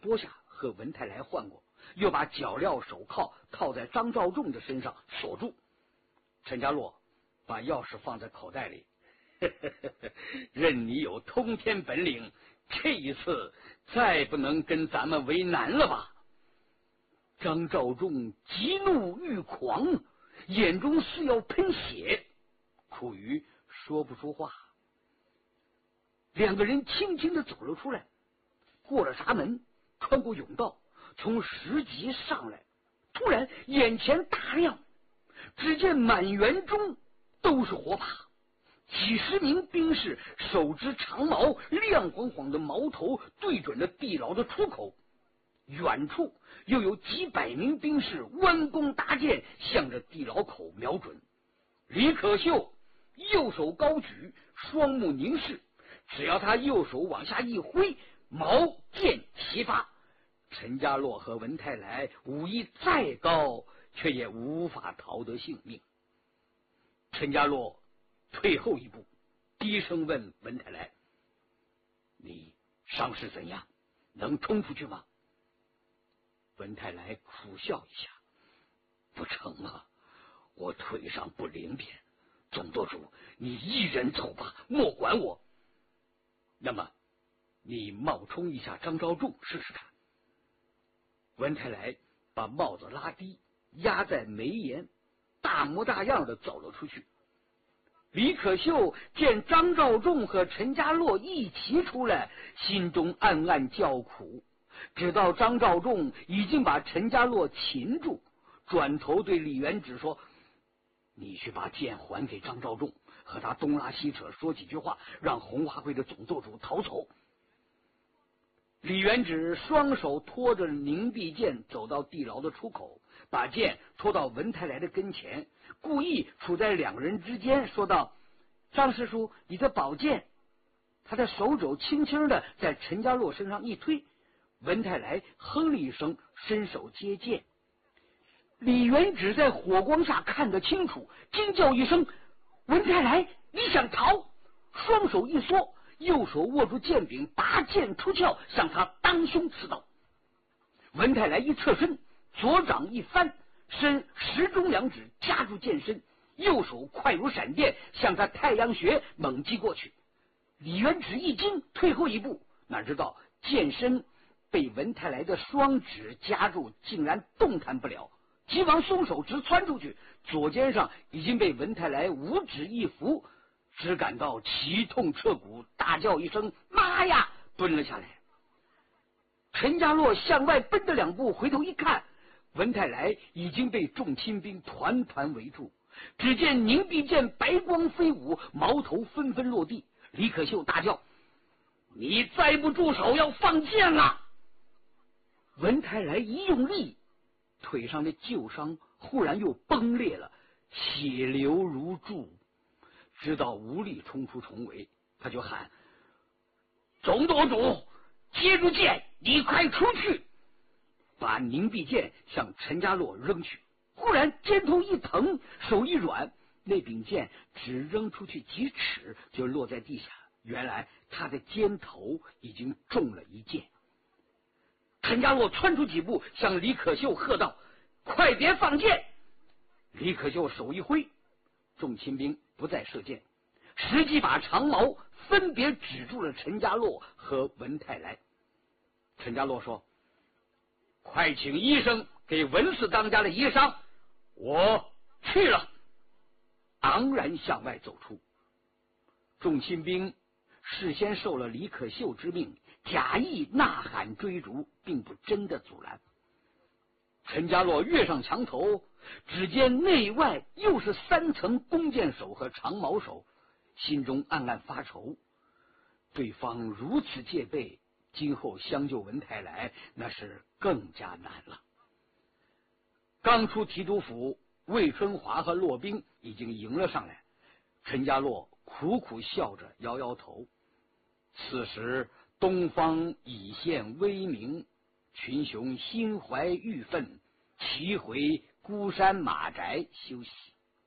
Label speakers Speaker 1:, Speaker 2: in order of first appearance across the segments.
Speaker 1: 剥下和文泰来换过，又把脚镣手铐套在张召仲的身上锁住。陈家洛把钥匙放在口袋里，任你有通天本领，这一次再不能跟咱们为难了吧？张召仲急怒欲狂，眼中似要喷血，苦于说不出话。两个人轻轻地走了出来，过了闸门，穿过甬道，从10级上来，突然眼前大亮，只见满园中都是火把，几十名兵士手执长矛，亮晃晃的矛头对准了地牢的出口。远处又有几百名兵士弯弓搭箭，向着地牢口瞄准。李可秀右手高举，双目凝视，只要他右手往下一挥，矛剑齐发。陈家洛和文泰来武艺再高，却也无法逃得性命。陈家洛退后一步，低声问文泰来：“你伤势怎样？能冲出去吗？”文泰来苦笑一下：“不成啊，我腿上不灵便。总舵主，你一人走吧，莫管我。那么，你冒充一下张召仲试试看。”文泰来把帽子拉低，压在眉檐，大模大样的走了出去。李可秀见张召仲和陈家洛一齐出来，心中暗暗叫苦。直到张召仲已经把陈家洛擒住，转头对李元直说：“你去把剑还给张召仲，和他东拉西扯说几句话，让红花会的总舵主逃走。”李元直双手托着凝碧剑走到地牢的出口，把剑拖到文泰来的跟前，故意处在两人之间，说道：“张师叔，你的宝剑。”他的手肘轻轻的在陈家洛身上一推，文泰来哼了一声，伸手接剑。李元直在火光下看得清楚，惊叫一声：“文泰来，你想逃！”双手一缩，右手握住剑柄，拔剑出鞘，向他当胸刺到。文泰来一侧身，左掌一翻，伸10中2指夹住剑身，右手快如闪电，向他太阳穴猛击过去。李元直一惊，退后一步，哪知道剑身被文泰来的双指夹住，竟然动弹不了，急忙松手直窜出去，左肩上已经被文泰来5指一扶，只感到奇痛彻骨，大叫一声：“妈呀！”蹲了下来。陈家洛向外奔了2步，回头一看，文泰来已经被众亲兵团团围住，只见凝碧剑白光飞舞，矛头纷纷落地。李可秀大叫：“你再不住手，要放箭了！”文泰来一用力，腿上的旧伤忽然又崩裂了，血流如注。知道无力冲出重围，他就喊：“总舵主，接住剑，你快出去！”把凝碧剑向陈家洛扔去。忽然肩头一疼，手一软，那柄剑只扔出去几尺就落在地下。原来他的肩头已经中了一箭。陈家洛窜出几步，向李可秀喝道：“快别放箭！”李可秀手一挥，众亲兵不再射箭，10几把长矛分别指住了陈家洛和文泰来。陈家洛说：“快请医生给文四当家的医伤，我去了。”昂然向外走出。众亲兵事先受了李可秀之命，假意呐喊追逐，并不真的阻拦。陈家洛跃上墙头，只见内外又是3层弓箭手和长矛手，心中暗暗发愁，对方如此戒备，今后相救文泰来那是更加难了。刚出提督府，魏春华和骆宾已经迎了上来。陈家洛苦苦笑着摇摇头。此时东方已现微明，群雄心怀郁愤，齐回孤山马宅休息。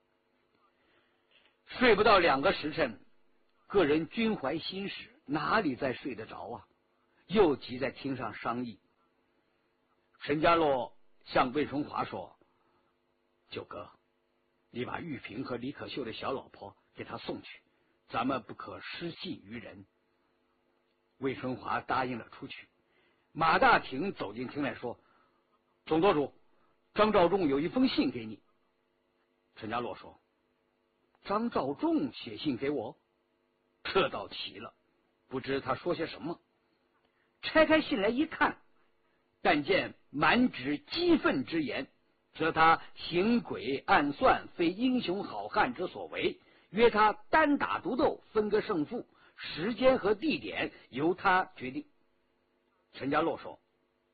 Speaker 1: 睡不到2个时辰，个人均怀心事，哪里再睡得着啊？又急在厅上商议。 陈家洛向魏春华说：“九哥，你把玉萍和李可秀的小老婆给他送去，咱们不可失信于人。”魏春华答应了出去。马大廷走进厅来说：“总舵主，张召仲有一封信给你。”陈家洛说：“张召仲写信给我？这倒奇了，不知他说些什么。”拆开信来一看，但见满纸激愤之言，则他行诡暗算，非英雄好汉之所为，约他单打独斗，分个胜负，时间和地点由他决定。陈家洛说：“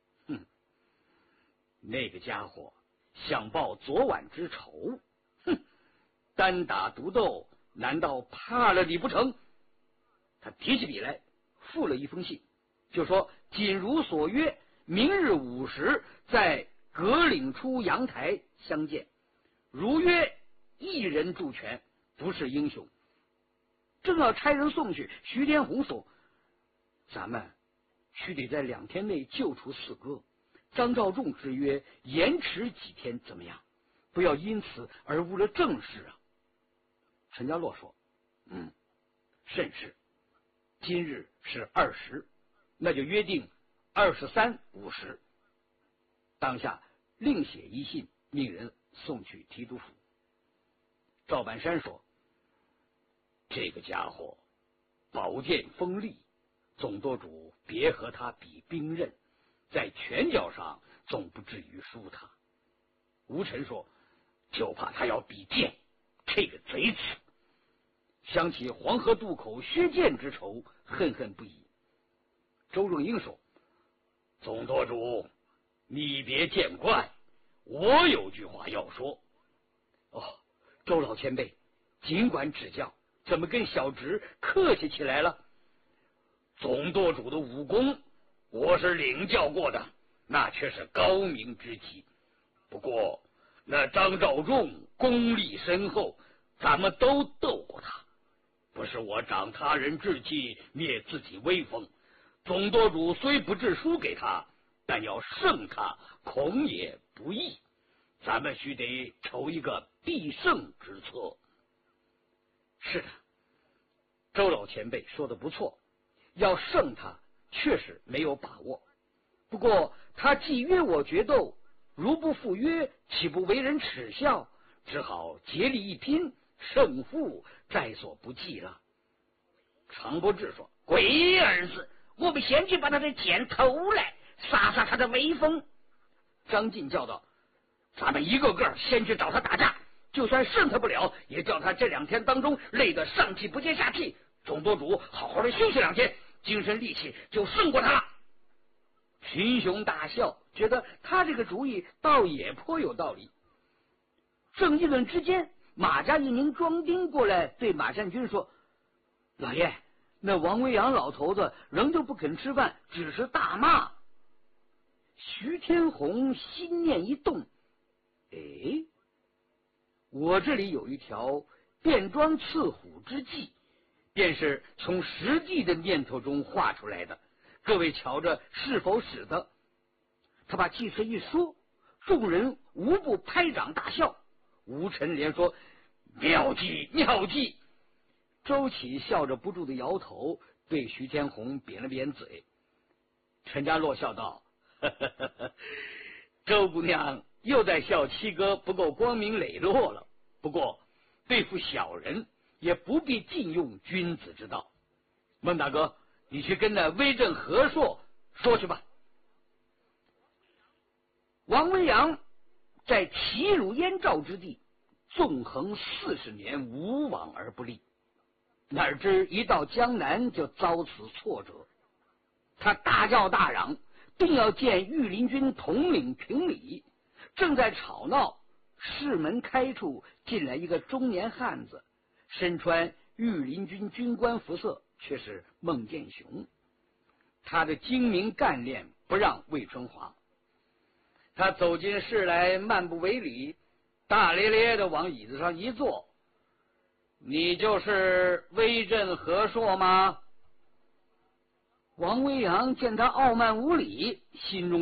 Speaker 1: 那个家伙想报昨晚之仇，单打独斗，难道怕了你不成？”他提起笔来，附了一封信，就说：“谨如所约，明日5时在葛岭出阳台相见。如约一人助拳，不是英雄。”正要差人送去，徐天红说：“咱们须得在2天内救出四哥。张召仲之约延迟几天怎么样？不要因此而误了正事啊。”陈家洛说：“甚是。今日是20，那就约定23、50。”当下另写一信，命人送去提督府。赵半山说：“这个家伙宝剑锋利，总舵主别和他比兵刃，在拳脚上总不至于输他。”吴臣说：“就怕他要比剑，这个贼子。”想起黄河渡口薛建之仇，恨恨不已。周仲英说：“总舵主，你别见怪，我有句话要说。”“哦，周老前辈，尽管指教，怎么跟小侄客气起来了？”“总舵主的武功，我是领教过的，那却是高明之极。不过那张召仲功力深厚，咱们都斗过他。不是我长他人志气，灭自己威风。总舵主虽不致输给他，但要胜他，恐也不易。咱们须得筹一个必胜之策。”“是的，周老前辈说的不错，要胜他确实没有把握。不过他既约我决斗，如不赴约，岂不为人耻笑？只好竭力一拼，胜负在所不计了。”常伯志说：“
Speaker 2: 鬼儿子，我们先去把他的剑偷来，杀杀他的威风。”
Speaker 1: 张进叫道：“咱们一个个先去找他打架，就算胜他不了，也叫他这2天当中累得上气不接下气。总舵主好好的休息2天，精神力气就胜过他了。”群雄大笑，觉得他这个主意倒也颇有道理。正议论之间，马家一名庄丁过来对马善君说：“老爷，那王维阳老头子仍旧不肯吃饭，只是大骂。”徐天红心念一动，我这里有一条变装刺虎之计，便是从实际的念头中画出来的，各位瞧着是否使得？他把计策一说，众人无不拍掌大笑。吴臣连说：“妙计，妙计！”周启笑着不住的摇头，对徐天红扁了扁嘴。陈家洛笑道：“周姑娘又在笑七哥不够光明磊落了。不过对付小人也不必尽用君子之道。孟大哥，你去跟那威震和硕说去吧。”王维阳在齐鲁燕赵之地纵横40年，无往而不利，哪知一到江南就遭此挫折。他大叫大嚷，定要见御林军统领评理。正在吵闹，室门开处进来一个中年汉子，身穿御林军军官服色，却是孟建雄。他的精明干练不让魏春华。他走进室来，漫不为礼，大咧咧的往椅子上一坐：“你就是威震和硕吗？”王维阳见他傲慢无礼，心中